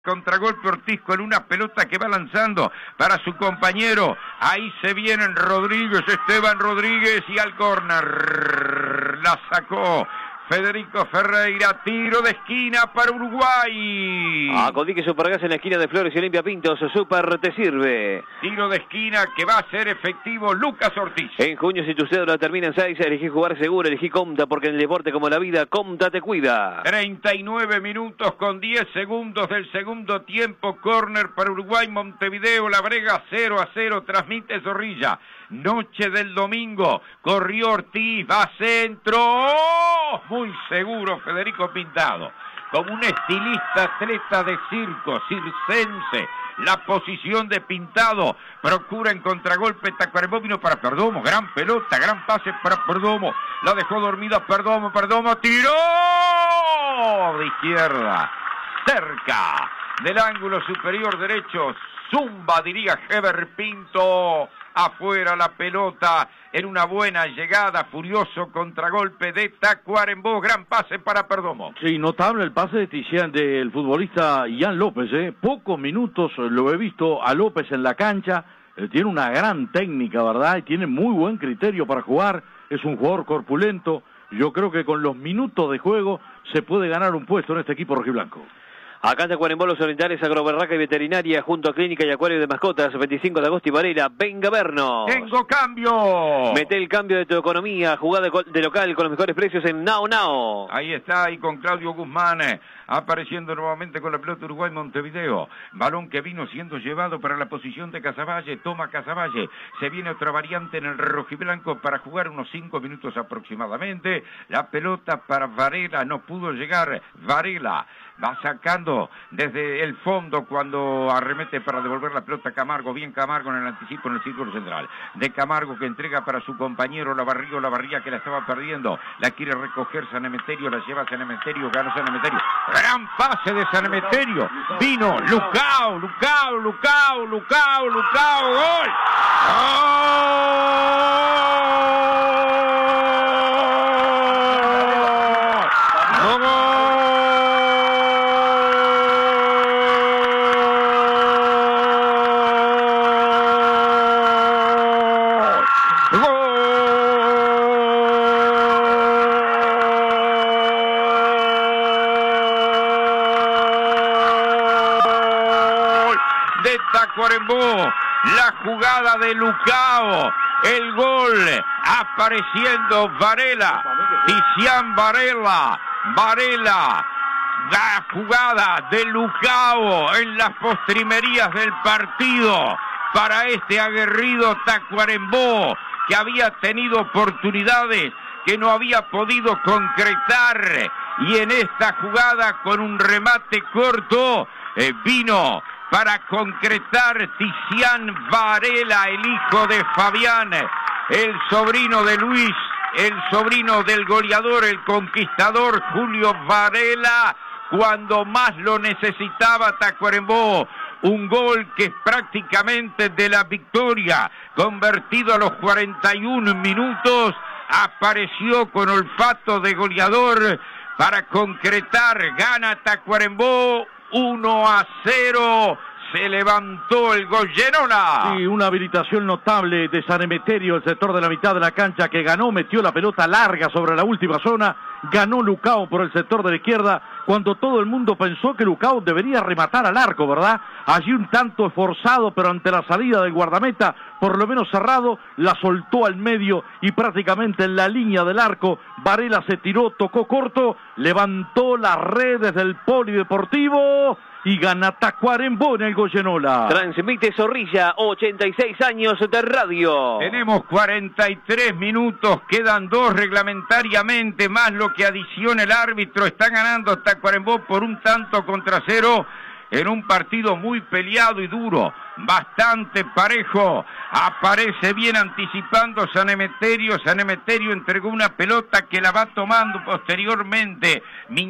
Contragolpe Ortiz con una pelota que va lanzando para su compañero. Ahí se vienen Rodríguez, Esteban Rodríguez y al córner. La sacó Federico Ferreira, tiro de esquina para Uruguay. Acodique Supergas en la esquina de Flores y Olimpia Pintos, Super te sirve. Tiro de esquina que va a ser efectivo Lucas Ortiz. En junio, si tu cédula termina en 6, elegí jugar seguro, elegí Comta, porque en el deporte como en la vida, Comta te cuida. 39 minutos con 10 segundos del segundo tiempo, córner para Uruguay, Montevideo, La Brega 0-0, transmite Zorrilla. Noche del domingo, corrió Ortiz, va a centro, ¡oh! Muy seguro Federico Pintado, como un estilista atleta de circo, circense, la posición de Pintado, procura en contragolpe, Tacuarembó vino para Perdomo, gran pelota, gran pase para Perdomo, la dejó dormida Perdomo, tiró de izquierda, cerca del ángulo superior derecho, zumba diría Heber Pinto, afuera la pelota en una buena llegada, furioso contragolpe de Tacuarembó, gran pase para Perdomo. Sí, notable el pase de Tizian, del futbolista Ian López, pocos minutos lo he visto a López en la cancha, tiene una gran técnica, ¿verdad? Y tiene muy buen criterio para jugar, es un jugador corpulento, yo creo que con los minutos de juego se puede ganar un puesto en este equipo rojiblanco. Acá en Tacuarembó, Los Orientales, Agrobarraca y Veterinaria, junto a Clínica y Acuario de Mascotas, 25 de agosto y Varela, venga a vernos. ¡Tengo cambio! Mete el cambio de tu economía, jugada de local con los mejores precios en Now Now. Ahí está, ahí con Claudio Guzmán, apareciendo nuevamente con la pelota Uruguay Montevideo. Balón que vino siendo llevado para la posición de Casavalle, toma Casavalle. Se viene otra variante en el rojiblanco para jugar unos 5 minutos aproximadamente. La pelota para Varela, no pudo llegar Varela. Va sacando desde el fondo cuando arremete para devolver la pelota a Camargo. Bien Camargo en el anticipo en el círculo central. De Camargo que entrega para su compañero Lavarría que la estaba perdiendo. La quiere recoger San Emeterio, la lleva San Emeterio, gana San Emeterio. Gran pase de San Emeterio. Vino Lucao, gol. De Tacuarembó, la jugada de Lucao, el gol, apareciendo Varela, Tizian Varela, la jugada de Lucao en las postrimerías del partido para este aguerrido Tacuarembó, que había tenido oportunidades que no había podido concretar, y en esta jugada con un remate corto vino para concretar Tizian Varela, el hijo de Fabián, el sobrino de Luis, el sobrino del goleador, el conquistador Julio Varela, cuando más lo necesitaba Tacuarembó. Un gol que es prácticamente de la victoria, convertido a los 41 minutos, apareció con olfato de goleador para concretar, gana Tacuarembó 1-0, se levantó el gol Genola. Sí, una habilitación notable de San Emeterio, el sector de la mitad de la cancha que ganó, metió la pelota larga sobre la última zona, ganó Lucao por el sector de la izquierda, cuando todo el mundo pensó que Lucao debería rematar al arco, ¿verdad? Allí un tanto esforzado, pero ante la salida del guardameta, por lo menos cerrado, la soltó al medio y prácticamente en la línea del arco, Varela se tiró, tocó corto, levantó las redes del polideportivo y gana Tacuarembó en el Goyenola. Transmite Zorrilla, 86 años de radio. Tenemos 43 minutos, quedan 2 reglamentariamente, más lo que adiciona el árbitro. Está ganando Tacuarembó por 1-0 en un partido muy peleado y duro, bastante parejo. Aparece bien anticipando San Emeterio entregó una pelota que la va tomando posteriormente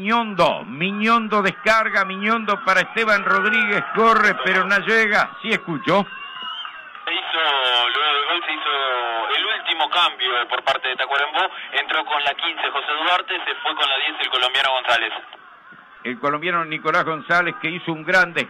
Miñondo descarga, Miñondo para Esteban Rodríguez, corre pero no llega. ¿Sí escuchó? Luego del gol se hizo el último cambio por parte de Tacuarembó, entró con la 15 José Duarte, se fue con la 10 el colombiano González. el colombiano Nicolás González, que hizo un gran